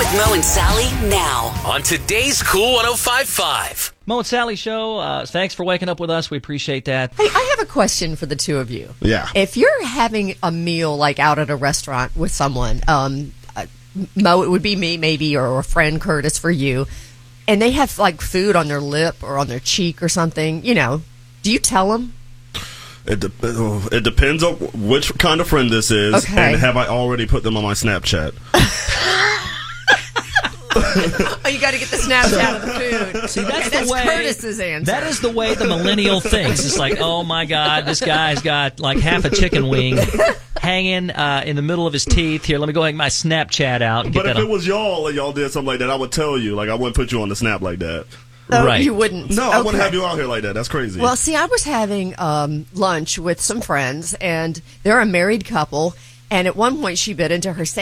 with Mo and Sally now on today's Cool 105.5. Mo and Sally Show, thanks for waking up with us. We appreciate that. Hey, I have a question for the two of you. Yeah. If you're having a meal like out at a restaurant with someone, Mo, it would be me maybe, or a friend, Curtis, for you, and they have like food on their lip or on their cheek or something, do you tell them? It depends on which kind of friend this is, Okay. and have I already put them on my Snapchat? Oh, you got to get the Snapchat of the food. See, that's the that's way. Curtis's answer. That is the way the millennial thinks. It's like, oh my God, this guy's got like half a chicken wing hanging in the middle of his teeth. Here, let me go and get my Snapchat out. And get But if that it was y'all and y'all did something like that, I would tell you. Like, I wouldn't put you on the Snap like that. Oh, right. You wouldn't. No, I wouldn't Okay. have you out here like that. That's crazy. Well, see, I was having lunch with some friends, and they're a married couple, and at one point she bit into her